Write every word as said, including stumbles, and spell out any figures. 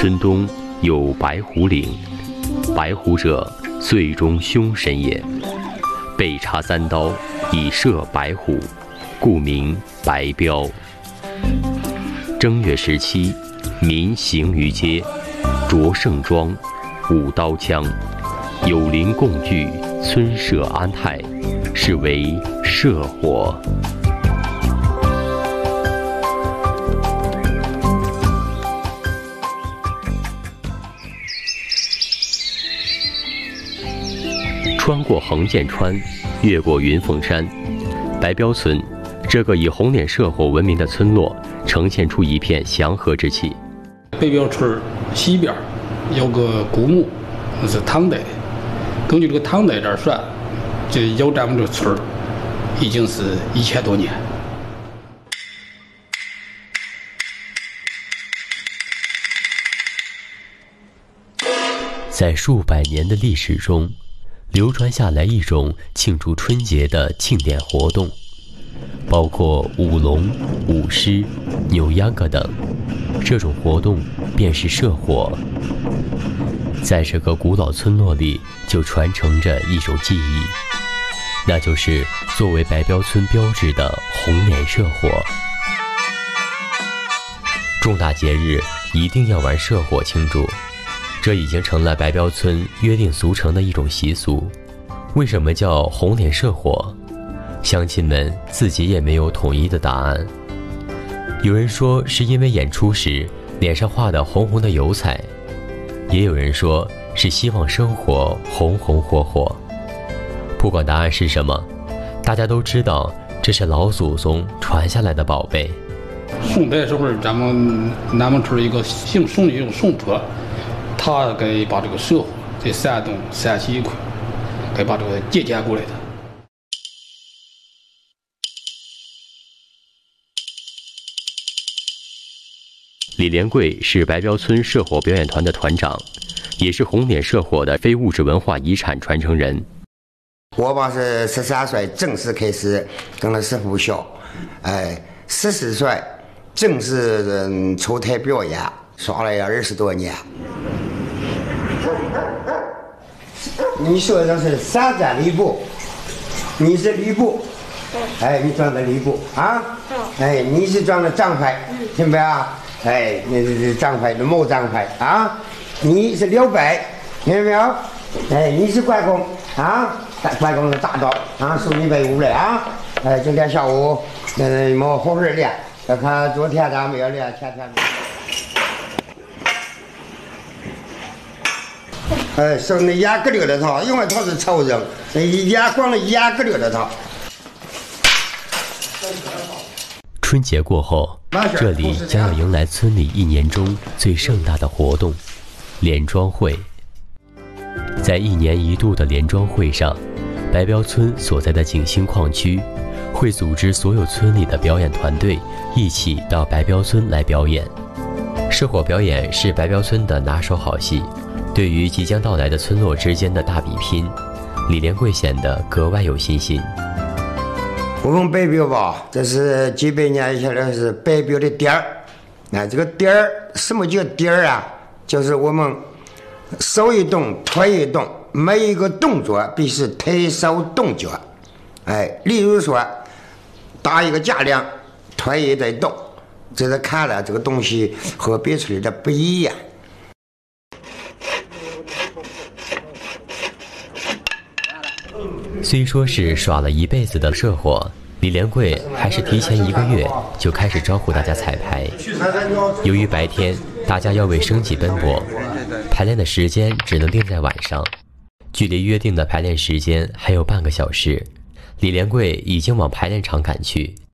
村东有白虎岭，白虎者，岁中凶神也。被插三刀，以射白虎，故名白彪。正月十七，民行于街，着盛装，舞刀枪，有邻共聚，村社安泰，是为社火。穿过横剑川，越过云凤山，白彪村这个以红脸社火闻名的村落，呈现出一片祥和之气。 白彪村西边有个古墓，那是唐代的。根据这个唐代这儿算，这有咱们这村已经是一千多年。 在数百年的历史中，流传下来一种庆祝春节的庆典活动，包括舞龙、舞狮、扭秧歌等。这种活动便是社火。在这个古老村落里，就传承着一种技艺，那就是作为白彪村标志的红脸社火。重大节日一定要玩社火庆祝，这已经成了白彪村约定俗成的一种习俗。为什么叫红脸社火？乡亲们自己也没有统一的答案。有人说是因为演出时脸上画的红红的油彩，也有人说是希望生活红红火火。不管答案是什么，大家都知道这是老祖宗传下来的宝贝。 宋代时候，咱们南门村一个姓宋的叫宋婆，他给把这个社火在山东山西一块给把这个借鉴过来的。 李连贵是白彪村社火表演团的团长，也是红脸社火的非物质文化遗产传承人。 我爸是十三岁正式开始跟了师傅学，哎，十四岁正式嗯出台表演，耍了二十多年。你说的是三站吕布，你是吕布，哎，你装的吕布啊，哎，你是装的张牌，听没啊？哎，那是张牌的某张牌啊，你是刘备，听见没有？哎，你是关公啊，关公的大刀啊，送你备伍了啊！哎，今天下午嗯，没好好练，要看昨天咱没有练，前天没。哎，生的眼咯溜的他，因为他是仇人，眼光的眼咯溜的他。 春节过后，这里将要迎来村里一年中最盛大的活动——联庄会。在一年一度的联庄会上，白彪村所在的景兴矿区会组织所有村里的表演团队一起到白彪村来表演。社火表演是白彪村的拿手好戏，对于即将到来的村落之间的大比拼，李连贵显得格外有信心。 我们白彪吧，这是几百年以前的是白彪的点儿。那这个点儿，什么叫点儿啊？就是我们手一动，腿一动，每一个动作必须抬手动脚。哎，例如说，打一个架梁，腿也得动，这是看了这个东西和别处的不一样。 虽说是耍了一辈子的社火，李连贵还是提前一个月就开始招呼大家彩排。由于白天大家要为生计奔波，排练的时间只能定在晚上。距离约定的排练时间还有半个小时，李连贵已经往排练场赶去。